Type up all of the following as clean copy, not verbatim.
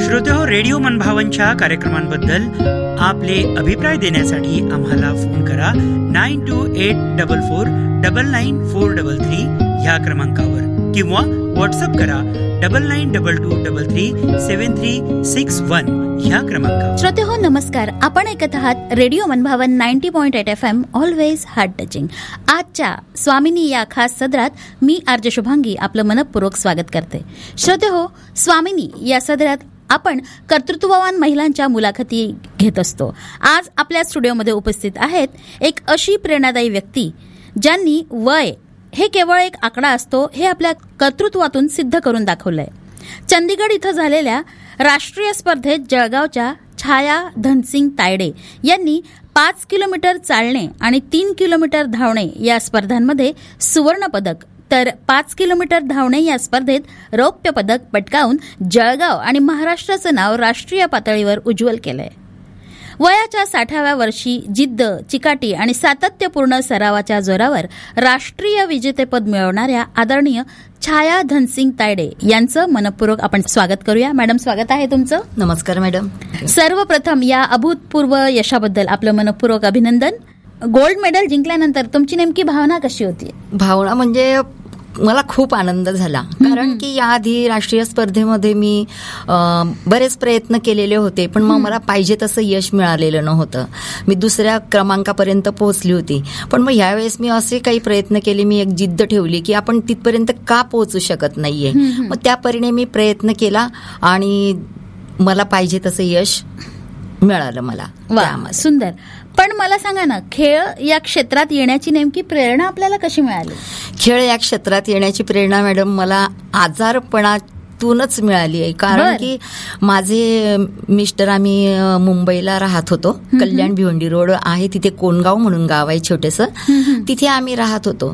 श्रोतेहो, radio मनभावनच्या कार्यक्रमांबद्दल आपले अभिप्राय देण्यासाठी आम्हाला फोन करा 9284499433 ह्या क्रमांकावर किंवा व्हॉट्सअप करा 9922337361 ह्या क्रमांकावर. श्रोतेहो नमस्कार, आपण ऐकत आहात रेडिओ मनभावन 90.8 FM ऑलवेज हार्ट टचिंग. आजच्या स्वामिनी या खास सदरात मी आरजे शुभांगी आपलं मनपूर्वक स्वागत करते. श्रोतेहो, स्वामिनी या सदरात आपण कर्तृत्ववान महिलांच्या मुलाखती घेत असतो. आज आपल्या स्टुडिओमध्ये उपस्थित आहेत एक अशी प्रेरणादायी व्यक्ती ज्यांनी वय हे केवळ एक आकडा असतो हे आपल्या कर्तृत्वातून सिद्ध करून दाखवलंय. चंदीगड इथं झालेल्या राष्ट्रीय स्पर्धेत जळगावच्या छाया धनसिंग तायडे यांनी 5 किलोमीटर चालणे आणि 3 किलोमीटर धावणे या स्पर्धांमध्ये सुवर्ण पदक तर 5 किलोमीटर धावणे या स्पर्धेत रौप्य पदक पटकावून जळगाव आणि महाराष्ट्राचं नाव राष्ट्रीय पातळीवर उज्ज्वल केलंय. वयाच्या 60व्या वर्षी जिद्द, चिकाटी आणि सातत्यपूर्ण सरावाच्या जोरावर राष्ट्रीय विजेतेपद मिळवणाऱ्या आदरणीय छाया धनसिंग तायडे यांचं मनपूर्वक आपण स्वागत करूया. मॅडम, स्वागत आहे तुमचं. नमस्कार मॅडम. सर्वप्रथम या अभूतपूर्व यशाबद्दल आपलं मनपूर्वक अभिनंदन. गोल्ड मेडल जिंकल्यानंतर तुमची नेमकी भावना कशी होती? भावना म्हणजे मला खूप आनंद झाला, कारण की याआधी राष्ट्रीय स्पर्धेमध्ये मी बरेच प्रयत्न केलेले होते, पण मग मला पाहिजे तसं यश मिळालेलं नव्हतं. मी 2ऱ्या क्रमांकापर्यंत पोहोचली होती, पण मग यावेळेस मी असे काही प्रयत्न केले, मी एक जिद्द ठेवली की आपण तिथपर्यंत का पोहोचू शकत नाहीये. मग त्या परीने मी प्रयत्न केला आणि मला पाहिजे तसं यश मिळालं मला. वा, सुंदर. पण मला सांगा ना, खेळ या क्षेत्रात येण्याची नेमकी प्रेरणा आपल्याला कशी मिळाली? खेळ या क्षेत्रात येण्याची प्रेरणा मॅडम मला आजारपणातूनच मिळाली आहे. कारण की माझे मिस्टर, आम्ही मुंबईला राहत होतो. कल्याण भिवंडी रोड आहे तिथे कोणगाव म्हणून गाव आहे छोटेसं, तिथे आम्ही राहत होतो.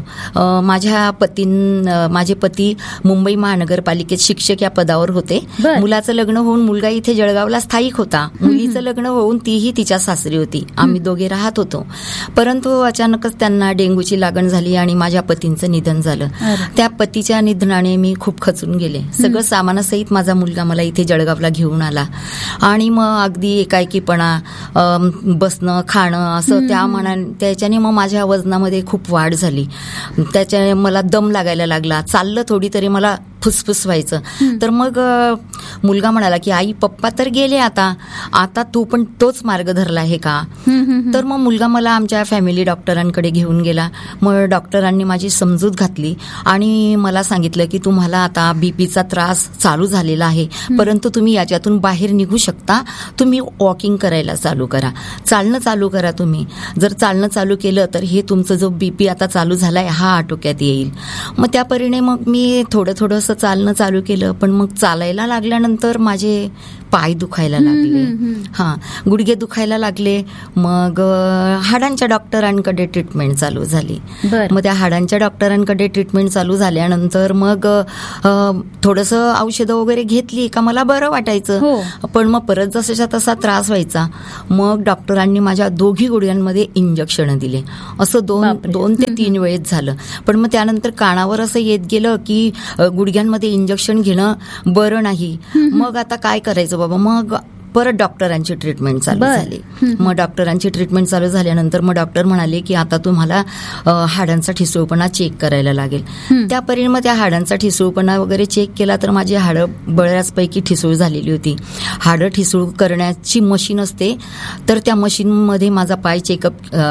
माझे पती मुंबई महानगरपालिकेत शिक्षक या पदावर होते. मुलाचं लग्न होऊन मुलगा इथे जळगावला स्थायिक होता. मुलीचं लग्न होऊन तीही तिच्या सासरी होती. आम्ही दोघे राहत होतो. परंतु अचानकच त्यांना डेंग्यूची लागण झाली आणि माझ्या पतींचं निधन झालं. त्या पतीच्या निधनाने मी खूप खचून गेले. सगळं सामानासहित माझा मुलगा मला इथे जळगावला घेऊन आला आणि मग अगदी एकाएकीपणा, बसणं, खाणं असं त्याच्याने मग माझ्या वजनामध्ये खूप वाढ झाली. त्याच्याने मला दम लागायला लागला. चाललं थोडी तरी मला फुसफुस व्हायचं. तर मग मुलगा म्हणाला की आई, पप्पा तर गेले, आता तू पण तोच मार्ग धरला आहे का? तर मग मुलगा मला आमच्या फॅमिली डॉक्टरांकडे घेऊन गेला. मग डॉक्टरांनी माझी समजूत घातली आणि मला सांगितलं की तुम्हाला आता बीपीचा त्रास चालू झालेला आहे, परंतु तुम्ही याच्यातून बाहेर निघू शकता. तुम्ही वॉकिंग करायला चालू करा, चालणं चालू करा. तुम्ही जर चालणं चालू केलं तर हे तुमचं जो बीपी आता चालू झालाय हा आटोक्यात येईल. मग त्या परीने मग मी थोडं चालणं चालू केलं. पण मग चालायला लागल्यानंतर माझे पाय दुखायला लागले, गुडघे दुखायला लागले. मग हाडांच्या डॉक्टरांकडे ट्रीटमेंट चालू झाली. मग त्या हाडांच्या डॉक्टरांकडे ट्रीटमेंट चालू झाल्यानंतर मग थोडंसं औषधं वगैरे घेतली का मला बरं वाटायचं. पण मग परत जसाच्या तसा त्रास व्हायचा. मग डॉक्टरांनी माझ्या दोघी गुडघ्यांमध्ये इंजेक्शन दिले. असं 2 ते 3 वेळेस झालं. पण मग त्यानंतर कानावर असं येत गेलं की गुडघ्यांमध्ये इंजेक्शन घेणं बरं नाही. मग आता काय करायचं बाबा. मग परत डॉक्टरांची ट्रीटमेंट चालू झाली. मग डॉक्टरांची ट्रीटमेंट चालू झाल्यानंतर मग डॉक्टर म्हणाले की आता तुम्हाला हाडांचा ठिसूळपणा चेक करायला लागेल. त्या परीने मग त्या हाडांचा ठिसूळपणा वगैरे चेक केला तर माझी हाडं बऱ्याचपैकी ठिसूळ झालेली होती. हाडं ठिसूळ करण्याची मशीन असते, तर त्या मशीनमध्ये माझा पाय चेकअप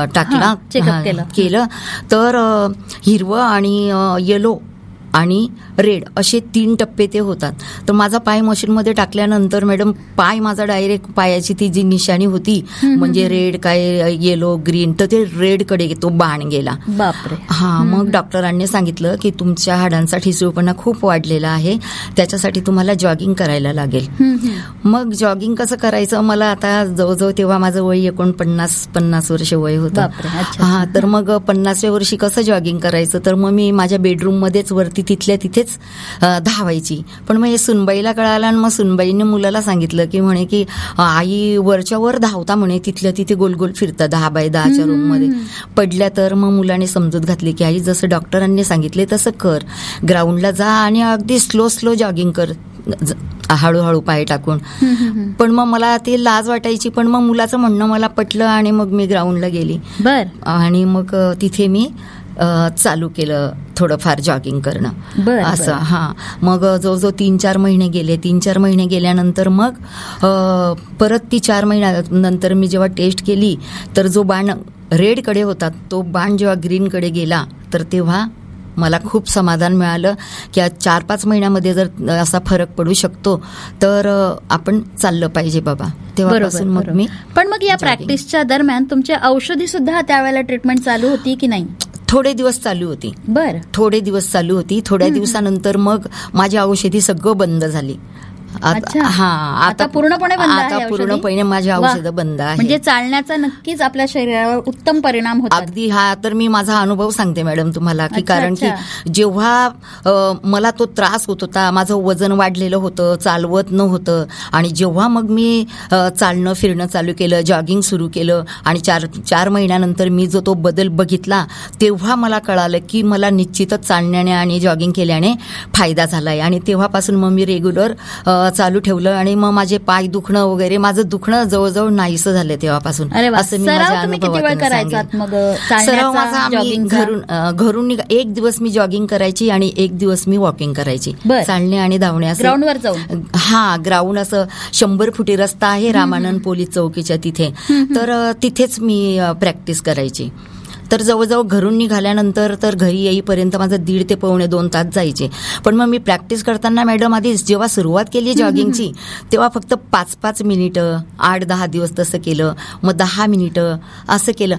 केलं तर हिरवं आणि येलो आणि रेड असे 3 टप्पे ते होतात. तर माझा पाय मशीनमध्ये टाकल्यानंतर मॅडम पाय माझा डायरेक्ट पायाची ती जी निशाणी होती म्हणजे रेड काय येलो ग्रीन, तर ते रेड कडे तो बाण गेला. बापरे. मग डॉक्टरांनी सांगितलं की तुमच्या हाडांचा ठिसूळपणा खूप वाढलेला आहे, त्याच्यासाठी तुम्हाला जॉगिंग करायला लागेल. मग जॉगिंग कसं करायचं, मला आता जवळजवळ तेव्हा माझं वय 49-50 वर्ष वय होतं. तर मग 50व्या वर्षी कसं जॉगिंग करायचं, तर मग मी माझ्या बेडरूम मध्येच वरती तिथल्या तिथेच धावायची. पण मग हे सुनबाईला कळालं आणि मग सुनबाईने मुलाला सांगितलं की म्हणे की आई वरच्या वर धावता म्हणे, तिथल्या तिथे गोल गोल फिरता 10x10च्या रूम मध्ये पडल्या. तर मग मुलाने समजूत घातली की आई जसं डॉक्टरांनी सांगितले तसं कर, ग्राउंडला जा आणि अगदी स्लो जॉगिंग कर, हळूहळू पाय टाकून. पण मग मला ते लाज वाटायची, पण मग मुलाचं म्हणणं मला पटलं आणि मग मी ग्राउंडला गेली. आणि मग तिथे मी चालू केलं थोडंफार जॉगिंग करणं असं. हा, मग जवळजवळ 3-4 महिने गेले. 3-4 महिने गेल्यानंतर मग परत ती 4 महिन्यानंतर मी जेव्हा टेस्ट केली तर जो बाण रेडकडे होता तो बाण जेव्हा ग्रीनकडे गेला तर तेव्हा मला खूप समाधान मिळालं की 4-5 महिन्यामध्ये जर असा फरक पडू शकतो तर आपण चाललं पाहिजे बाबा. तेव्हापासून मग मी. पण मग या प्रॅक्टिसच्या दरम्यान तुमच्या औषधी सुद्धा त्यावेळेला ट्रीटमेंट चालू होती की नाही? थोडे दिवस चालू होती. थोडे दिवस चालू होती. थोड्या दिवसानंतर मग माझी औषधी सगळं बंद झाली. आता पूर्णपणे बंद आहे? आता पूर्णपणे माझी औषधं बंद आहे. म्हणजे चालण्याचा नक्कीच आपल्या शरीरावर उत्तम परिणाम होतो. अगदी. हा तर मी माझा अनुभव सांगते मॅडम तुम्हाला की कारण की जेव्हा मला तो त्रास होत होता, माझं वजन वाढलेलं होतं, चालवत नव्हतं, आणि जेव्हा मग मी चालणं फिरणं चालू केलं, जॉगिंग सुरू केलं आणि 4 महिन्यानंतर मी जो तो बदल बघितला तेव्हा मला कळालं की मला निश्चितच चालण्याने आणि जॉगिंग केल्याने फायदा झालाय. आणि तेव्हापासून मग मी रेग्युलर चालू ठेवलं आणि मग माझे पाय दुखणं वगैरे, माझं दुखणं जवळजवळ नाहीसं झालं तेव्हापासून. असं मी माझ्या अनुभवातून सराव माझा घरून 1 दिवस मी जॉगिंग करायची आणि 1 दिवस मी वॉकिंग करायची, चालणे आणि धावणे. ग्राउंडवर जाऊन? हा, ग्राउंड असं 100 फुटी रस्ता आहे रामानंद पोलीस चौकीच्या तिथे, तर तिथेच मी प्रॅक्टिस करायची. तर जवळजवळ घरून निघाल्यानंतर तर घरी येईपर्यंत माझं 1.5 ते पावणे 2 तास जायचे. पण मग मी प्रॅक्टिस करताना मॅडम आधीच जेव्हा सुरुवात केली जॉगिंगची तेव्हा फक्त 5-5 मिनिटं, 8-10 दिवस तसं केलं, मग 10 मिनिटं असं केलं.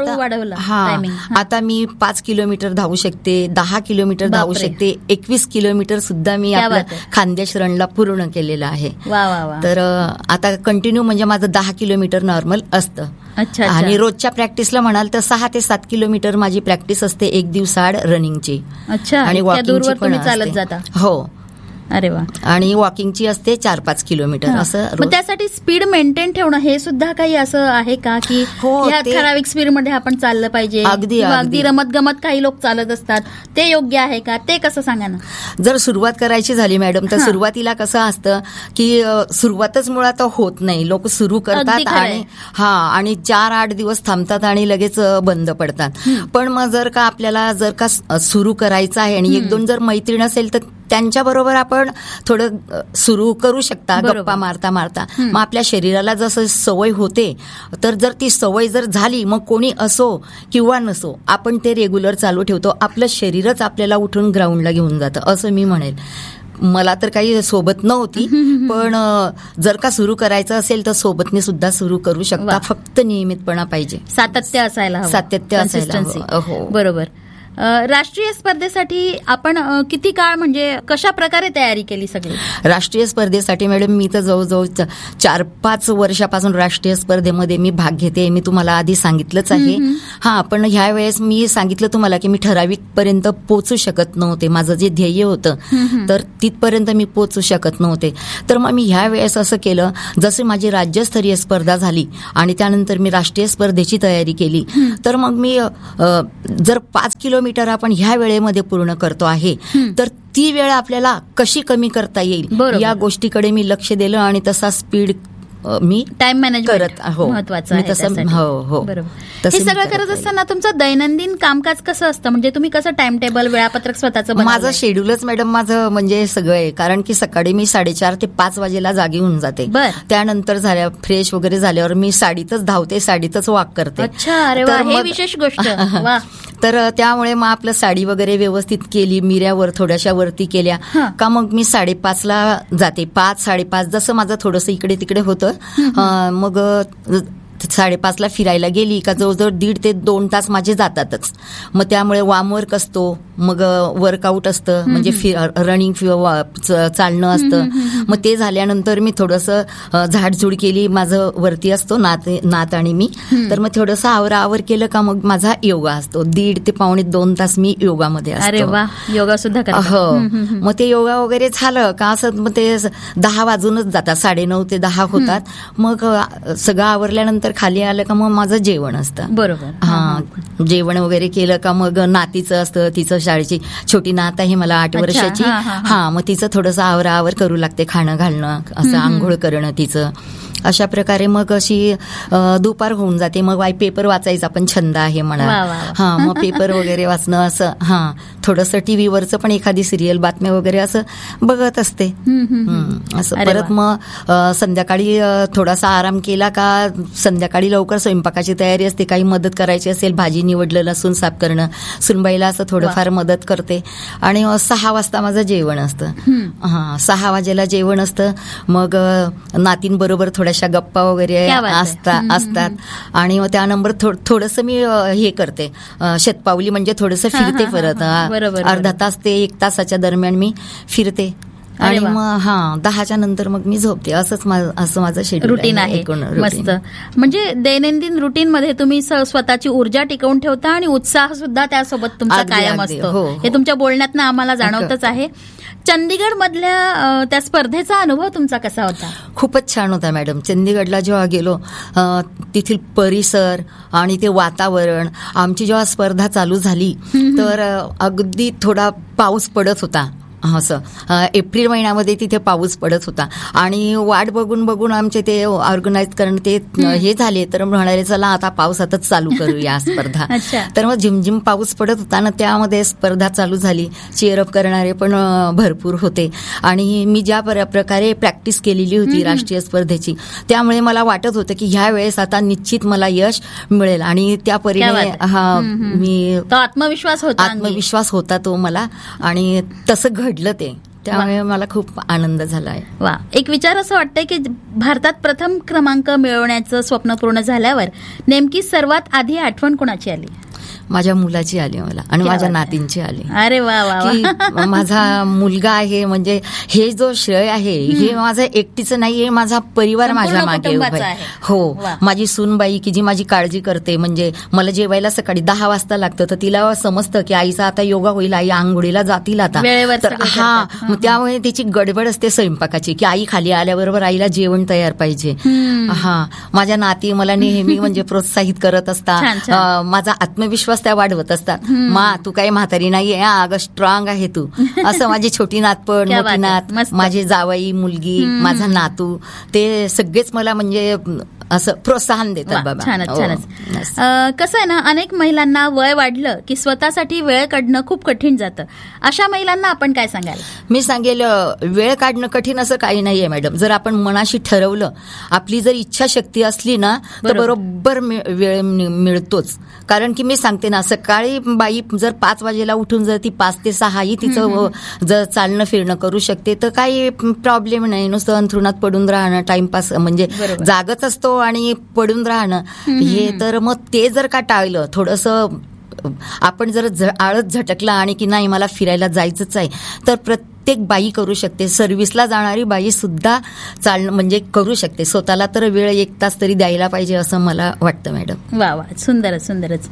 आता मी 5 किलोमीटर धावू शकते, 10 किलोमीटर धावू शकते, 21 किलोमीटर सुद्धा मी आपल्या खानदेश रणला पूर्ण केलेलं आहे. तर आता कंटिन्यू म्हणजे माझं 10 किलोमीटर नॉर्मल असतं. आणि रोजच्या प्रॅक्टिसला म्हणाल तर 6 ते 7 किलोमीटर माझी प्रॅक्टिस असते 1 दिवसाआड रनिंगची. आणि वॉकिंगची पण असते. हो. अरे वा. आणि वॉकिंगची असते 4-5 किलोमीटर असं. मग त्यासाठी स्पीड मेंटेन ठेवणं हे सुद्धा काही असं आहे का की या ठराविक स्पीडमध्ये आपण चाललं पाहिजे? अगदी रमत गमत काही लोक चालत असतात, ते योग्य आहे का? ते कसं सांगा ना. जर सुरुवात करायची झाली मॅडम तर सुरुवातीला कसं असतं की सुरुवातच मुळात होत नाही. लोक सुरू करतात आणि 4-8 दिवस थांबतात आणि लगेच बंद पडतात. पण मग जर का आपल्याला सुरू करायचं आहे आणि 1-2 जर मैत्रीण असेल तर त्यांच्या बरोबर आपण थोडं सुरू करू शकता गप्पा मारता मारता. मग आपल्या शरीराला जसं सवय होते तर जर ती सवय जर झाली मग कोणी असो किंवा नसो आपण ते रेग्युलर चालू ठेवतो. आपलं शरीरच आपल्याला उठून ग्राउंडला घेऊन जातं असं मी म्हणेल. मला तर काही सोबत नव्हती, पण जर का सुरू करायचं असेल तर सोबतने सुद्धा सुरू करू शकता. फक्त नियमितपणा पाहिजे, सातत्य असायला हवं. बरोबर. राष्ट्रीय स्पर्धेसाठी आपण किती काळ म्हणजे कशा प्रकारे तयारी केली सगळी? राष्ट्रीय स्पर्धेसाठी मॅडम मी तर जवळजवळ 4-5 वर्षापासून राष्ट्रीय स्पर्धेमध्ये मी भाग घेते. मी तुम्हाला आधी सांगितलंच आहे. पण ह्या वेळेस मी सांगितलं तुम्हाला की मी ठराविक पर्यंत पोहोचू शकत नव्हते. माझं जे ध्येय होतं तर तिथपर्यंत मी पोहोचू शकत नव्हते. तर मग मी ह्या वेळेस असं केलं, जसं माझी राज्यस्तरीय स्पर्धा झाली आणि त्यानंतर मी राष्ट्रीय स्पर्धेची तयारी केली, तर मग मी जर 5 किलोमीटर आपण ह्या वेळेमध्ये पूर्ण करतो आहे तर ती वेळ आपल्याला कशी कमी करता येईल या गोष्टीकडे मी लक्ष दिलं आणि तसा स्पीड मी टाइम मॅनेजमेंट महत्वाचं आहे. हे सगळं करत असताना तुमचं दैनंदिन कामकाज कसं असतं? म्हणजे तुम्ही कसं टाइम टेबल वेळापत्रक स्वतःचं? माझं शेड्यूलच मॅडम माझं म्हणजे सगळं आहे. कारण की सकाळी मी 4:30 ते 5 वाजेला जागी होऊन जाते. त्यानंतर फ्रेश वगैरे झाल्यावर मी साडीतच धावते, साडीतच वॉक करते. हे विशेष गोष्ट. तर त्यामुळे मग आपलं साडी वगैरे व्यवस्थित केली, मिऱ्यावर थोड्याशा वरती केल्या का मग मी 5:30ला जाते. 5-5:30 जसं माझं थोडंसं इकडे तिकडे होतं मग 5:30ला फिरायला गेली का जवळजवळ 1.5 ते 2 तास माझे जातातच. मग त्यामुळे वामवर्क असतो, मग वर्कआउट असतं, म्हणजे रनिंग चालणं असतं. मग ते झाल्यानंतर मी थोडंसं झाडझूड केली, माझं वरती असतो नात आणि मी, तर मग थोडंसं आवर केलं का मग माझा योगा असतो. 1.5 ते पावणे 2 तास मी योगामध्ये असतो. अरे वा, योगा सुद्धा करता. हो. मग ते योगा वगैरे झालं का असं मग ते 10 वाजूनच जातात, 9:30 ते 10 होतात. मग सगळं आवरल्यानंतर खाली आलं का मग माझं जेवण असतं. बरोबर. हा, जेवण वगैरे केलं का मग नातीचं असतं, तिचं शाळेची छोटी नात आहे मला 8 वर्षाची. हा, मग तिचं थोडंसं आवर करू लागते, खाणं घालणं, असं आंघोळ करणं तिचं. अशा प्रकारे मग अशी दुपार होऊन जाते. मग पेपर वाचायचा पण छंद आहे म्हणा. हा, मग पेपर वगैरे वाचणं असं. हा, थोडंसं टीव्हीवरचं पण एखादी सिरियल, बातम्या वगैरे असं बघत असते. असं परत मग संध्याकाळी थोडासा आराम केला का संध्याकाळी लवकर स्वयंपाकाची तयारी असते. काही मदत करायची असेल, भाजी निवडलं, लसूण साफ करणं, सुनबाईला असं थोडंफार मदत करते. आणि 6 वाजता माझं जेवण असतं. हा, 6 वाजेला जेवण असतं. मग नातींबरोबर थोड्याशा गप्पा वगैरे असतात. आणि मग त्यानंतर थोडंसं मी हे करते, शतपावली, म्हणजे थोडंसं फिरते परत. अर्धा तास ते 1 तासाच्या दरम्यान मी फिरते. आणि मग 10च्या नंतर मग मी झोपते. असं माझं शेड्यूल रुटीन आहे. मस्त. म्हणजे दैनंदिन रुटीन मध्ये तुम्ही स्वतःची ऊर्जा टिकवून ठेवता आणि उत्साह सुद्धा त्यासोबत तुमचा कायम असतो. हे तुमच्या बोलण्यातनं आम्हाला जाणवतच आहे. चंदीगड मधल्या त्या स्पर्धेचा अनुभव तुमचा कसा होता? खूपच छान होता मॅडम. चंदीगडला जेव्हा गेलो, तिथील परिसर आणि ते वातावरण, आमची जेव्हा स्पर्धा चालू झाली तर अगदी थोडा पाऊस पडत होता. असं एप्रिल महिन्यामध्ये तिथे पाऊस पडत होता. आणि वाट बघून आमचे ते ऑर्गनाईज करणं ते हे झाले, तर म्हणाले चला आता पावसातच चालू करूया स्पर्धा. तर मग झिमझिम पाऊस पडत होता ना, त्यामध्ये स्पर्धा चालू झाली. चीअरअप करणारे पण भरपूर होते. आणि मी ज्या प्रकारे प्रॅक्टिस केलेली होती राष्ट्रीय स्पर्धेची, त्यामुळे मला वाटत होतं की ह्या वेळेस आता निश्चित मला यश मिळेल. आणि त्या परीने मी आत्मविश्वास होता तो मला, आणि तसं घडलं ते. त्यामुळे मला खूप आनंद झालाय. वा. एक विचार असं वाटतंय की भारतात प्रथम क्रमांक मिळवण्याचं स्वप्न पूर्ण झाल्यावर नेमकी सर्वात आधी आठवण कोणाची आली? माझ्या मुलाची आली मला, आणि माझ्या नातींची आली. अरे वा वा. की माझा मुलगा आहे, म्हणजे हे जो श्रेय आहे हे माझं एकटीचं नाहीये, माझा परिवार माझ्या मागे उभा आहे. हो, माझी सूनबाई की जी माझी काळजी करते. म्हणजे मला जेवायला सकाळी 10 वाजता लागतं, तर तिला समजतं की आईचा आता योगा होईल, आई आंघोळीला जातील आता. तर मग त्यामुळे तिची गडबड असते स्वयंपाकाची, की आई खाली आल्याबरोबर आईला जेवण तयार पाहिजे. माझ्या नाती मला नेहमी म्हणजे प्रोत्साहित करत असतात. माझा आत्मविश्वास त्या वाढवत असतात. मा, तू काही म्हातारी नाहीये, अगं स्ट्रॉंग आहे तू. असं माझी छोटी नात पण, मोठी नात, माझी जावई मुलगी, माझा नातू, ते सगळेच मला म्हणजे असं प्रोत्साहन देतात. बाबा छानच. कसं आहे ना, अनेक महिलांना वय वाढलं की स्वतःसाठी वेळ काढणं खूप कठीण जातं. अशा महिलांना आपण काय सांगाल? मी सांगेल, वेळ काढणं कठीण असं काही नाहीये मॅडम. जर आपण मनाशी ठरवलं, आपली जर इच्छाशक्ती असली ना, तर बरोबर वेळ मिळतोच. कारण की मी सांगते ना, सकाळी बाई जर 5 वाजेला उठून जर ती 5 ते 6 ही तिचं जर चालणं फिरणं करू शकते, तर काही प्रॉब्लेम नाही. नुसतं अंथरुणात पडून राहणं, टाइमपास, म्हणजे जागच असतो आणि पडून राहणं, हे तर मग ते जर का टाळलं, थोडंसं आपण जर आळस झटकला आणि की नाही मला फिरायला जायचंच आहे, तर प्रत्येक बाई करू शकते. सर्व्हिसला जाणारी बाई सुद्धा चालणं म्हणजे करू शकते. स्वतःला तर वेळ 1 तास तरी द्यायला पाहिजे असं मला वाटतं मॅडम. वा वा, सुंदरच.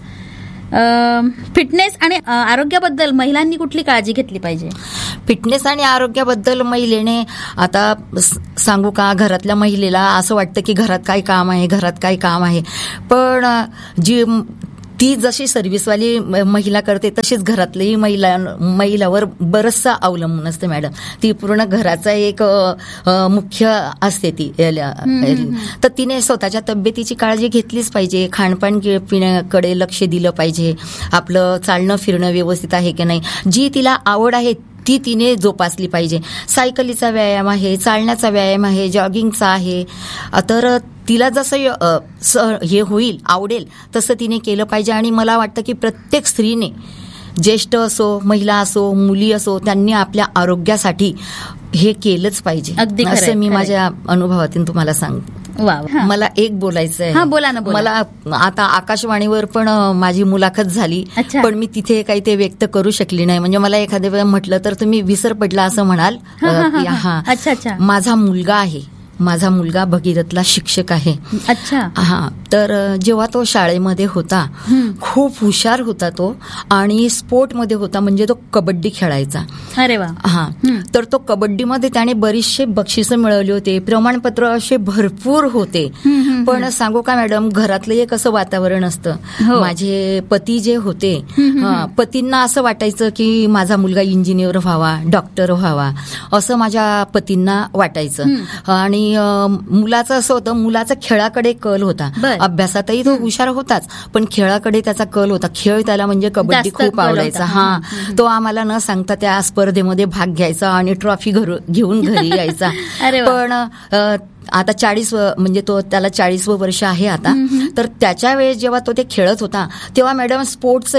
फिटनेस आणि आरोग्याबद्दल महिलांनी कुठली काळजी घेतली पाहिजे? फिटनेस आणि आरोग्याबद्दल महिलेने आता सांगू का, घरातल्या महिलेला असं वाटतं की घरात काय काम आहे, पण जी ती जशी सर्व्हिसवाली महिला करते तशीच घरातली महिलावर बरचसं अवलंबून असते मॅडम. ती पूर्ण घराचा एक मुख्य असते ती. तर तिने स्वतःच्या तब्येतीची काळजी घेतलीच पाहिजे. खाणपान पिण्याकडे लक्ष दिलं पाहिजे. आपलं चालणं फिरणं व्यवस्थित आहे की नाही, जी तिला आवड आहे ती तिने जोपासली पाहिजे. सायकलीचा व्यायाम आहे, चालण्याचा व्यायाम आहे, जॉगिंगचा आहे. तर तिला जसं हे होईल, आवडेल तसं तिने केलं पाहिजे. आणि मला वाटतं की प्रत्येक स्त्रीने, ज्येष्ठ असो, महिला असो, मुली असो, त्यांनी आपल्या आरोग्यासाठी हे केलंच पाहिजे, असं मी माझ्या अनुभवातून तुम्हाला सांगते. वा. मला एक बोलायचं आहे. बोला ना. मला आता आकाशवाणीवर पण माझी मुलाखत झाली, पण मी तिथे काही ते व्यक्त करू शकली नाही. म्हणजे मला एखाद्या वेळा म्हटलं तर तुम्ही विसर पडला असं म्हणाल. अच्छा. माझा मुलगा आहे, माझा मुलगा भगीरथला शिक्षक आहे. अच्छा. तर जेव्हा तो शाळेमध्ये होता, खूप हुशार होता तो, आणि स्पोर्टमध्ये होता, म्हणजे तो कबड्डी खेळायचा. अरे वा. तर तो कबड्डीमध्ये त्याने बरीचसे बक्षिसं मिळवली होते, प्रमाणपत्र असे भरपूर होते. पण सांगू का मॅडम, घरातलं एक असं वातावरण असतं. माझे पती जे होते, पतींना असं वाटायचं की माझा मुलगा इंजिनियर व्हावा, डॉक्टर व्हावा, असं माझ्या पतींना वाटायचं. आणि मुलाचं असं होतं, मुलाचा खेळाकडे कल होता. अभ्यासातही तो हुशार होताच, पण खेळाकडे त्याचा कल होता. खेळ त्याला म्हणजे कबड्डी खूप आवडायचा. तो आम्हाला न सांगता त्या स्पर्धेमध्ये भाग घ्यायचा आणि ट्रॉफी घेऊन घरी यायचा. पण आता 40 म्हणजे त्याला 40वं वर्ष आहे आता. तर त्याच्या वेळेस जेव्हा तो ते खेळत होता, तेव्हा मॅडम स्पोर्ट्सचं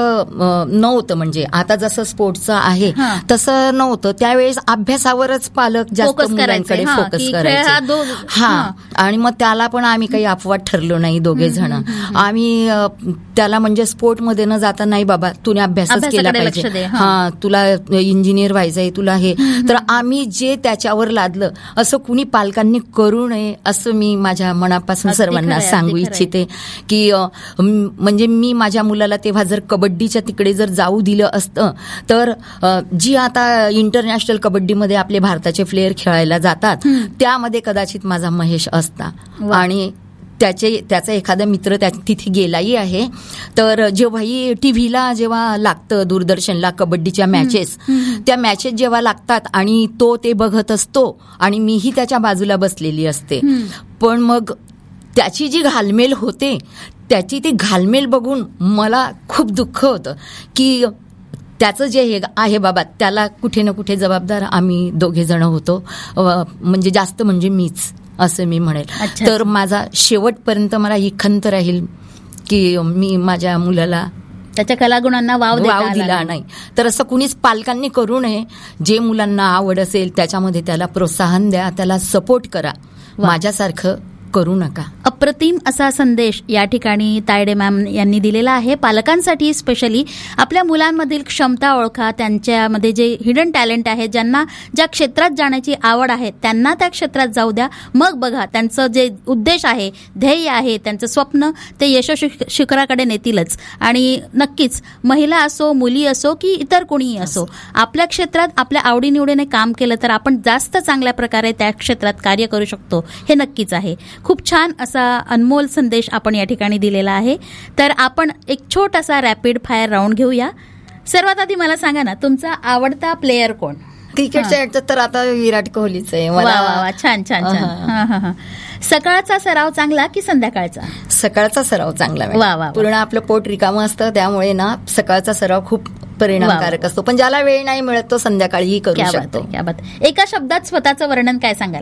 एवढं नव्हतं. म्हणजे आता जसं स्पोर्ट्सचं आहे तसं नव्हतं. त्यावेळेस अभ्यासावरच पालक जास्त मुलांकडे फोकस करायचे. आणि मग त्याला पण आम्ही काही अपवाद ठरलो नाही, दोघे जण. आम्ही त्याला म्हणजे स्पोर्टमध्ये न जाता, नाही बाबा तुने अभ्यासच केला पाहिजे, तुला इंजिनियर व्हायचंय, तुला हे. तर आम्ही जे त्याच्यावर लादलं, असं कुणी पालकांनी करू नये असं मी माझ्या मनापासून सर्वांना सांगू इच्छिते. की म्हणजे मी माझ्या मुलाला तेव्हा जर कबड्डीच्या तिकडे जर जाऊ दिलं असतं, तर जी आता इंटरनॅशनल कबड्डीमध्ये आपले भारताचे प्लेयर खेळायला जातात, त्यामध्ये कदाचित माझा महेश असता. आणि त्याचा एखादा मित्र तिथे गेलाही आहे. तर जेव्हाही टीव्हीला जेव्हा लागतं, दूरदर्शनला कबड्डीच्या मॅचेस, त्या मॅचेस जेव्हा लागतात आणि तो ते बघत असतो आणि मीही त्याच्या बाजूला बसलेली असते, पण मग त्याची जी घालमेल होते, त्याची ती घालमेल बघून मला खूप दुःख होतं की त्याचं जे हे आहे बाबा, त्याला कुठे ना कुठे जबाबदार आम्ही दोघे जण होतो. म्हणजे जास्त म्हणजे मीच, असं मी म्हणेल. तर माझा शेवटपर्यंत मला ही खंत राहील की मी माझ्या मुलाला त्याच्या कलागुणांना वाव दिला नाही. तर असं कुणीच पालकांनी करू नये. जे मुलांना आवड असेल त्याच्यामध्ये त्याला प्रोत्साहन द्या, त्याला सपोर्ट करा. माझ्यासारखं करू नका. अप्रतिम असा संदेश या ठिकाणी तायडे मॅम यांनी दिलेला आहे. पालकांसाठी स्पेशली आपल्या मुलांमधील क्षमता ओळखा, त्यांच्यामध्ये जे हिडन टॅलेंट आहे, ज्यांना ज्या क्षेत्रात जाण्याची आवड आहे त्यांना त्या क्षेत्रात जाऊ द्या. मग बघा त्यांचं जे उद्देश आहे, ध्येय आहे, त्यांचं स्वप्न ते यशस्वी शिखराकडे नेतीलच. आणि नक्कीच महिला असो, मुली असो की इतर कोणीही असो, आपल्या क्षेत्रात आपल्या आवडीनिवडीने काम केलं तर आपण जास्त चांगल्या प्रकारे त्या क्षेत्रात कार्य करू शकतो, हे नक्कीच आहे. खूप छान असा अनमोल संदेश आपण या ठिकाणी दिलेला आहे. तर आपण एक छोटासा रॅपिड फायर राऊंड घेऊया. सर्वात आधी मला सांगा ना, तुमचा आवडता प्लेयर कोण? क्रिकेटच्या तर आता विराट कोहलीच आहे मला. छान छान छान. सकाळचा सराव चांगला की संध्याकाळचा? सकाळचा सराव चांगला. पूर्ण आपलं पोट रिकामं असतं, त्यामुळे ना सकाळचा सराव खूप परिणामकारक असतो. पण ज्याला वेळ नाही मिळत तो संध्याकाळीही करू शकतो. एका शब्दात स्वतःचं वर्णन काय सांगाल?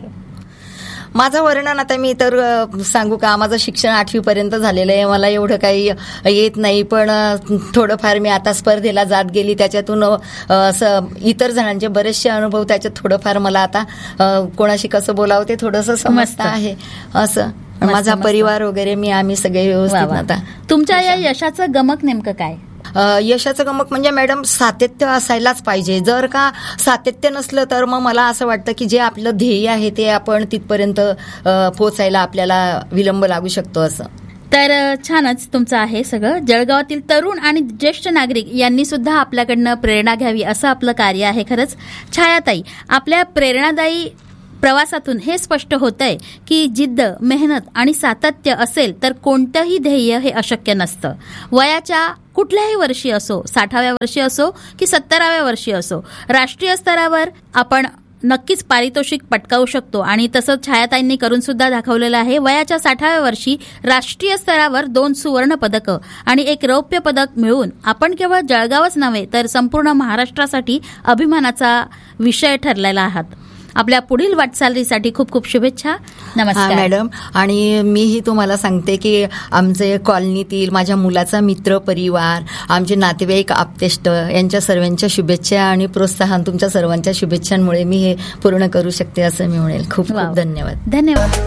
माझं वर्णन आता मी तर सांगू का, माझं शिक्षण 8वी पर्यंत झालेलं आहे. मला एवढं काही येत नाही, पण थोडंफार मी आता स्पर्धेला जात गेली, त्याच्यातून असं इतर जणांचे बरेचसे अनुभव, त्याच्यात थोडंफार मला आता कोणाशी कसं बोलावं ते थोडंसं समजतं आहे. असं माझा परिवार वगैरे आम्ही सगळे व्यवस्थित. आता तुमच्या या यशाचं गमक नेमकं काय? यशाचं गमक म्हणजे मॅडम सातत्य असायलाच पाहिजे. जर का सातत्य नसलं तर मग मला असं वाटतं की जे आपलं ध्येय आहे ते आपण तिथपर्यंत पोहोचायला आपल्याला विलंब लागू शकतो. असं तर छानच तुमचं आहे सगळं. जळगावातील तरुण आणि ज्येष्ठ नागरिक यांनी सुद्धा आपल्याकडनं प्रेरणा घ्यावी असं आपलं कार्य आहे. खरंच छायाताई, आपल्या प्रेरणादायी प्रवासातून हे स्पष्ट होतंय की जिद्द, मेहनत आणि सातत्य असेल तर कोणतंही ध्येय हे अशक्य नसतं. वयाच्या कुठल्याही वर्षी असो, 60व्या वर्षी असो की 70व्या वर्षी असो, राष्ट्रीय स्तरावर आपण नक्कीच पारितोषिक पटकावू शकतो. आणि तसं छायाताईंनी करून सुद्धा दाखवलेलं आहे. वयाच्या 60व्या वर्षी राष्ट्रीय स्तरावर 2 सुवर्ण पदकं आणि 1 रौप्य पदक मिळवून आपण केवळ जळगावच नव्हे तर संपूर्ण महाराष्ट्रासाठी अभिमानाचा विषय ठरलेला आहात. आपल्या पुढील वाटचालीसाठी खूप खूप शुभेच्छा. नमस्कार मॅडम. आणि मीही तुम्हाला सांगते की आमचे कॉलनीतील माझ्या मुलाचा मित्र परिवार, आमचे नातेवाईक, आप्तेष्ट यांच्या सर्वांच्या शुभेच्छा आणि प्रोत्साहन, तुमच्या सर्वांच्या शुभेच्छांमुळे मी हे पूर्ण करू शकते असं मी म्हणेल. खूप खूप धन्यवाद. धन्यवाद.